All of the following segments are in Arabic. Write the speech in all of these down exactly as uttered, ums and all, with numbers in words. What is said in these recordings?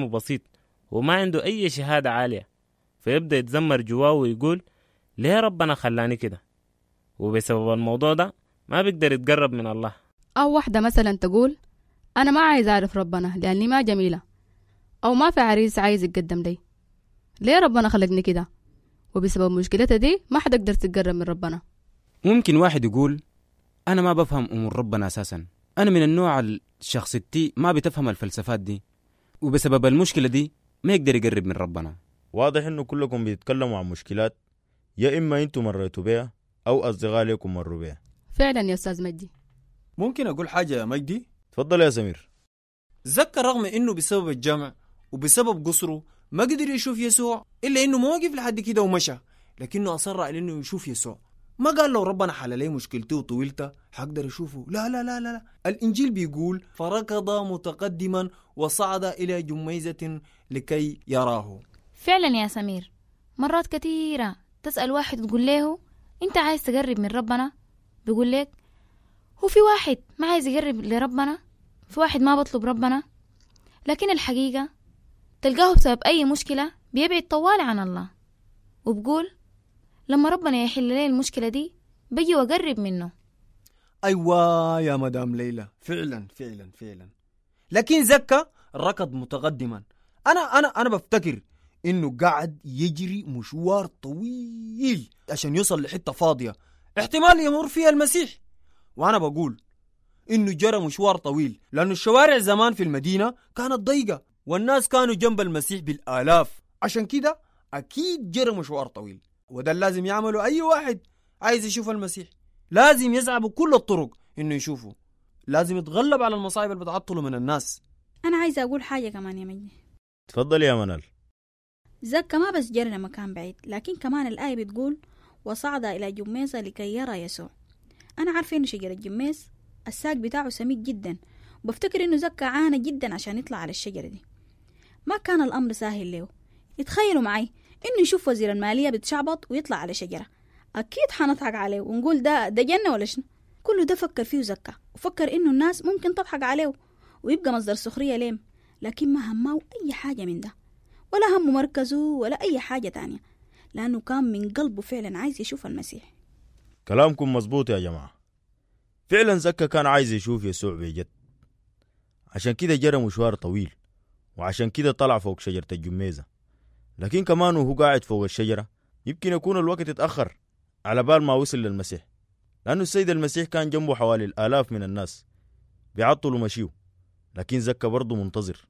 بسيط وما عنده أي شهادة عالية، فيبدأ يتذمر جواه ويقول ليه ربنا خلاني كده، وبسبب الموضوع ده ما بيقدر يتقرب من الله. أو واحدة مثلا تقول أنا ما عايز أعرف ربنا لأني ما جميلة، أو ما في عريس عايز يتقدم لي، ليه ربنا خلقني كده، وبسبب مشكلتها دي ما حتقدر تتقرب من ربنا. ممكن واحد يقول أنا ما بفهم أمور ربنا أساسا، أنا من النوع الشخصيتي ما بتفهم الفلسفات دي، وبسبب المشكلة دي ما يقدر يقرب من ربنا. واضح إنه كلكم بيتكلموا عن مشكلات يا إما أنتم مريتوا بها أو أصدقاء لكم مروا بها. فعلا يا أستاذ مجدي. ممكن أقول حاجة يا مجدي؟ تفضل يا سمير. زكا رغم إنه بسبب الجمع وبسبب قصره ما قدر يشوف يسوع، إلا إنه ما وقف لحد كده ومشى، لكنه أصر على إنه يشوف يسوع. ما قال لو ربنا حل لي مشكلتي وطويلته حقدر أشوفه، لا لا لا لا, لا. الإنجيل بيقول فركض متقدما وصعد إلى جميزة لكي يراه. فعلا يا سمير، مرات كثيرة تسأل واحد وتقول له أنت عايز تقرب من ربنا، بيقول لك هو في واحد ما عايز يقرب لربنا، في واحد ما بطلب ربنا، لكن الحقيقة تلقاه بسبب أي مشكلة بيبعد طوال عن الله، وبقول لما ربنا يحل لي المشكلة دي بيجي وقرب منه. أيوة يا مدام ليلى، فعلا فعلا فعلا. لكن زكا ركض متقدما. أنا أنا أنا بفتكر إنه قاعد يجري مشوار طويل عشان يوصل لحتة فاضية احتمال يمر فيها المسيح. وأنا بقول إنه جرى مشوار طويل لأنه الشوارع زمان في المدينة كانت ضيقة والناس كانوا جنب المسيح بالآلاف، عشان كده أكيد جرى مشوار طويل. وده لازم يعمله أي واحد عايز يشوف المسيح، لازم يسعى بكل الطرق إنه يشوفه، لازم يتغلب على المصايب اللي بتعطله من الناس. أنا عايزة أقول حاجة كمان يا مجدي. تفضل يا منال. زكا ما بس جرى مكان بعيد، لكن كمان الآية بتقول وصعد إلى جميزة لكي يرى يسوع. أنا عارفة إنه شجرة جميز الساق بتاعه سميك جدا، وبفتكر إنه زكا عانى جدا عشان يطلع على الشجرة دي. ما كان الأمر سهل له. يتخيلوا معي إنه يشوف وزير المالية بتشعبط ويطلع على شجرة، أكيد حنضحك عليه ونقول ده ده جنة ولا شنو. كله ده فكر فيه زكا، وفكر إنه الناس ممكن تضحك عليه ويبقى مصدر سخرية لهم، لكن ما همه أي حاجة من ده، ولا هم مركزه ولا أي حاجة تانية، لأنه كان من قلبه فعلا عايز يشوف المسيح. كلامكم مظبوط يا جماعة، فعلا زكا كان عايز يشوف يسوع بجد، عشان كده جرى مشوار طويل، وعشان كده طلع فوق شجرة الجميزة. لكن كمان وهو قاعد فوق الشجرة يمكن يكون الوقت اتأخر على بال ما وصل للمسيح، لأنه السيد المسيح كان جنبه حوالي الآلاف من الناس بيعطلوا مشيه، لكن زكا برضه منتظر.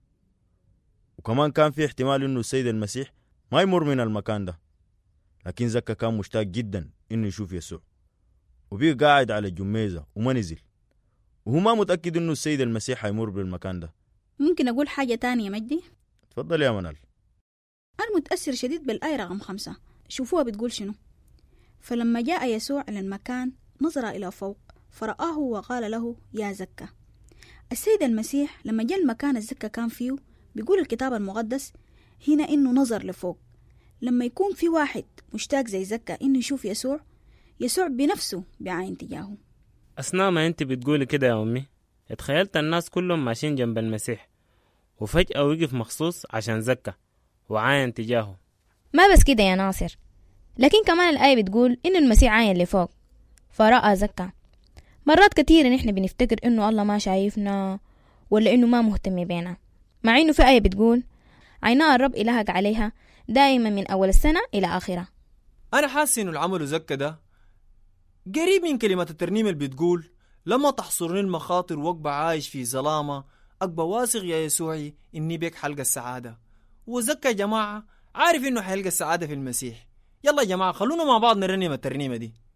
وكمان كان في احتمال إنه السيد المسيح ما يمر من المكان ده، لكن زكا كان مشتاق جدا إنه يشوف يسوع، وبيه قاعد على الجميزة وما نزل، وهو ما متأكد إنه السيد المسيح هيمر بالمكان ده. ممكن أقول حاجة تانية يا مجدي؟ تفضل يا منال. أنا متأثر شديد بالآية رقم خمسة، شوفوها بتقول شنو. فلما جاء يسوع إلى المكان نظر إلى فوق فرآه وقال له يا زكا. السيد المسيح لما جاء المكان الزكا كان فيه، بيقول الكتاب المقدس هنا إنه نظر لفوق. لما يكون في واحد مشتاق زي زكا إنه يشوف يسوع، يسوع بنفسه بعين تجاهه. أثناء ما أنت بتقولي كده يا أمي، اتخيلت الناس كلهم ماشيين جنب المسيح، وفجأة وقف مخصوص عشان زكا وعاين تجاهه. ما بس كده يا ناصر، لكن كمان الآية بتقول إن المسيح عاين لفوق فرأى زكا. مرات كتير نحن بنفتكر إنه الله ما شايفنا ولا إنه ما مهتم بينا، مع إنه في آية بتقول عينا الرب إلهك عليها دائما من أول السنة إلى آخرة. أنا حاسس إنه العمل زكا ده قريب من كلمة الترنيم اللي بتقول لما تحصرني المخاطر وأقبع عايش في ظلامة، أقبع واثق يا يسوعي إني بيك حلقة السعادة. وزكا يا جماعة عارف إنه حيلقى السعادة في المسيح. يلا يا جماعة خلونا مع بعض نرنم الترنيمة دي.